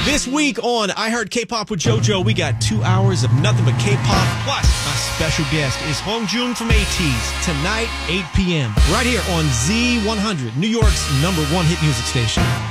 This week on I Heard K-Pop with JoJo, we got 2 hours of nothing but K-Pop. Plus, my special guest is Hongjoong from ATEEZ. Tonight, 8 p.m. Right here on Z100, New York's #1 hit music station.